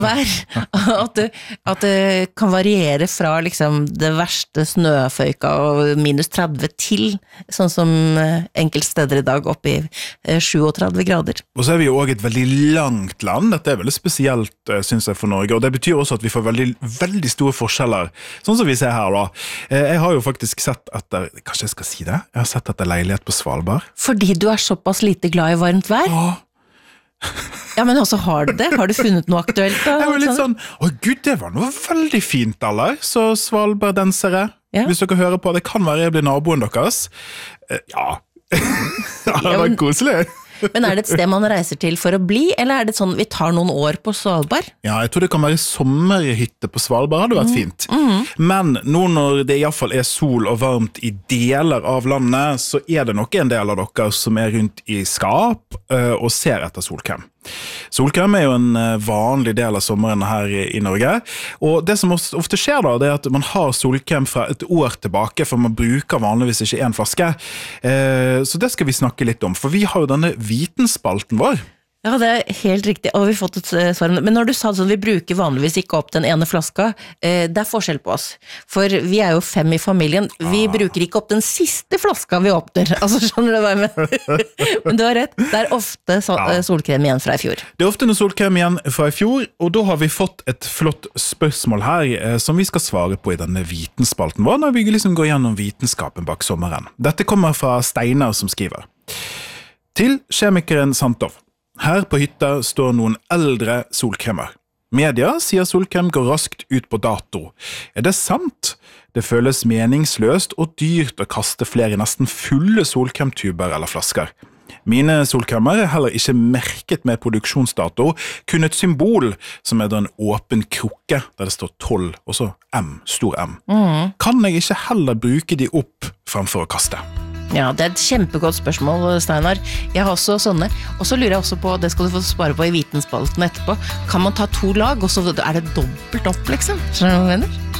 at det kan variere fra liksom det verste snøføyka og minus 30 til sånn som enkelte steder i dag oppe i 37 grader. Og så vi jo også et veldig langt land. Dette veldig spesielt, synes jeg, for Norge. Og det betyr også at vi får veldig, veldig store forskjeller. Sånn som vi ser her da. Jeg har jo faktisk sett etter, kanskje jeg skal si det? Jeg har sett etter leilighet på Svalbard. Fordi du såpass lite glad i varmt vær? Ja. Ja, men også har du det? Har du funnet noe aktuelt da? Jeg var litt sånn, gud, det var noe veldig fint, eller? Så svalbardensere, hvis dere hører på, det kan være jeg blir naboen deres. Ja, det var koselig. Men det et sted man reiser til for å bli, eller det sånn vi tar noen år på Svalbard? Ja, jeg tror det kan være sommerhytte på Svalbard, hadde vært fint. Men nå når det i hvert fall sol og varmt i deler av landet, så det nok en del av dere som rundt i skap og ser etter solkrem. Solkrem jo en vanlig del av sommeren her i Norge, og det som ofte skjer da, det at man har solkrem fra et år tilbake, for man bruker vanligvis ikke en flaske. Så det skal vi snakke litt om, for vi har jo denne vitenspalten vår. Ja, det helt riktig, og vi har fått et svar. Men når du sa sånn, vi bruker vanligvis ikke opp den ene flaska, det forskjell på oss. For vi jo 5 i familien, vi bruker ikke opp den siste flaska vi åpner. Altså, skjønner du hva jeg mener? Men du har rett, det ofte solkrem igjen fra i fjor. Det ofte noe solkrem igjen fra i fjor, og da har vi fått et flott spørsmål her, som vi skal svare på i denne vitenspalten vår, når vi liksom går gjennom vitenskapen bak sommeren. Dette kommer fra Steinar som skriver. Til kjemikeren Santov. Her på hytta står noen eldre solkremer. Media sier solkrem går raskt ut på dato. Det sant? Det føles meningsløst og dyrt å kaste flere nesten fulle solkremtuber eller flasker. Mine solkremer heller ikke merket med produksjonsdato, kun et symbol som en åpen krukke der det står 12, og så M, stor M. Kan jeg ikke heller bruke de opp fremfor å kaste? Ja, det et kjempegodt spørsmål, Steinar. Jeg har også sånne, og så lurer jeg også på, det skal du få svare på i vitenspalten etterpå, kan man ta 2 lag, og så det dobbelt opp, liksom? Skjønner du hva jeg mener?